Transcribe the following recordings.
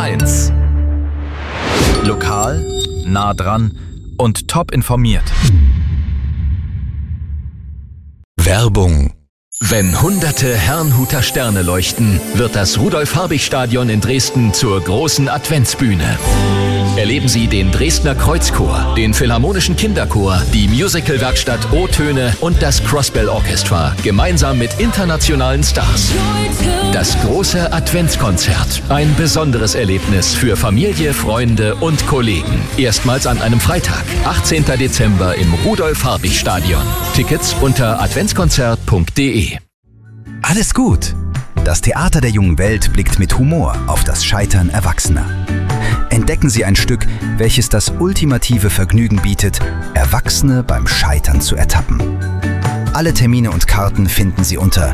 1. Lokal, nah dran und top informiert. Werbung. Wenn hunderte Herrnhuter Sterne leuchten, wird das Rudolf-Habich-Stadion in Dresden zur großen Adventsbühne. Erleben Sie den Dresdner Kreuzchor, den Philharmonischen Kinderchor, die Musical-Werkstatt O-Töne und das Crossbell Orchestra gemeinsam mit internationalen Stars. Das große Adventskonzert. Ein besonderes Erlebnis für Familie, Freunde und Kollegen. Erstmals an einem Freitag, 18. Dezember im Rudolf-Habich-Stadion. Tickets unter adventskonzert.de. Alles gut. Das Theater der jungen Welt blickt mit Humor auf das Scheitern Erwachsener. Entdecken Sie ein Stück, welches das ultimative Vergnügen bietet, Erwachsene beim Scheitern zu ertappen. Alle Termine und Karten finden Sie unter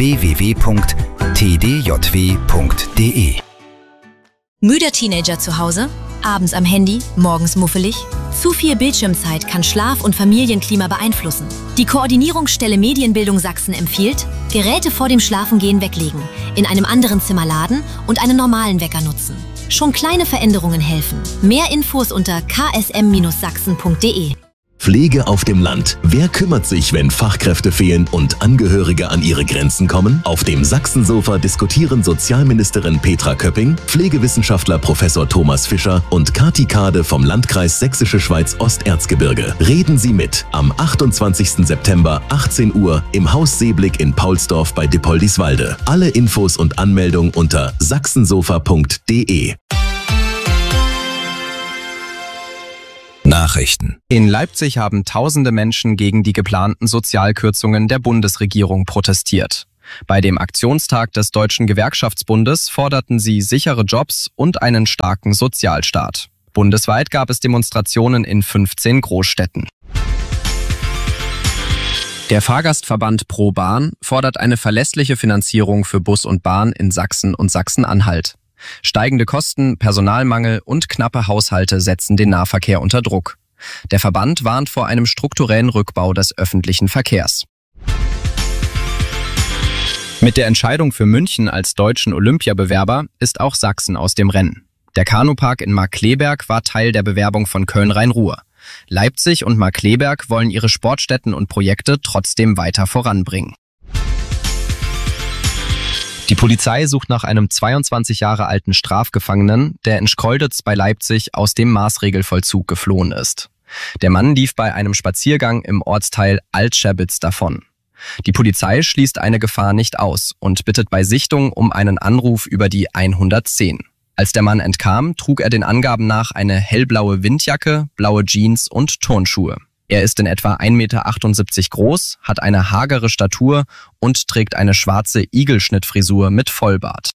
www.tdjw.de. Müder Teenager zu Hause? Abends am Handy? Morgens muffelig? Zu viel Bildschirmzeit kann Schlaf- und Familienklima beeinflussen. Die Koordinierungsstelle Medienbildung Sachsen empfiehlt, Geräte vor dem Schlafengehen weglegen, in einem anderen Zimmer laden und einen normalen Wecker nutzen. Schon kleine Veränderungen helfen. Mehr Infos unter ksm-sachsen.de. Pflege auf dem Land. Wer kümmert sich, wenn Fachkräfte fehlen und Angehörige an ihre Grenzen kommen? Auf dem Sachsensofa diskutieren Sozialministerin Petra Köpping, Pflegewissenschaftler Professor Thomas Fischer und Kati Kade vom Landkreis Sächsische Schweiz-Osterzgebirge. Reden Sie mit am 28. September 18 Uhr im Haus Seeblick in Paulsdorf bei Dippoldiswalde. Alle Infos und Anmeldung unter sachsensofa.de. Nachrichten. In Leipzig haben tausende Menschen gegen die geplanten Sozialkürzungen der Bundesregierung protestiert. Bei dem Aktionstag des Deutschen Gewerkschaftsbundes forderten sie sichere Jobs und einen starken Sozialstaat. Bundesweit gab es Demonstrationen in 15 Großstädten. Der Fahrgastverband Pro Bahn fordert eine verlässliche Finanzierung für Bus und Bahn in Sachsen und Sachsen-Anhalt. Steigende Kosten, Personalmangel und knappe Haushalte setzen den Nahverkehr unter Druck. Der Verband warnt vor einem strukturellen Rückbau des öffentlichen Verkehrs. Mit der Entscheidung für München als deutschen Olympiabewerber ist auch Sachsen aus dem Rennen. Der Kanupark in Markkleeberg war Teil der Bewerbung von Köln-Rhein-Ruhr. Leipzig und Markkleeberg wollen ihre Sportstätten und Projekte trotzdem weiter voranbringen. Die Polizei sucht nach einem 22 Jahre alten Strafgefangenen, der in Schkeuditz bei Leipzig aus dem Maßregelvollzug geflohen ist. Der Mann lief bei einem Spaziergang im Ortsteil Altscherbitz davon. Die Polizei schließt eine Gefahr nicht aus und bittet bei Sichtung um einen Anruf über die 110. Als der Mann entkam, trug er den Angaben nach eine hellblaue Windjacke, blaue Jeans und Turnschuhe. Er ist in etwa 1,78 Meter groß, hat eine hagere Statur und trägt eine schwarze Igelschnittfrisur mit Vollbart.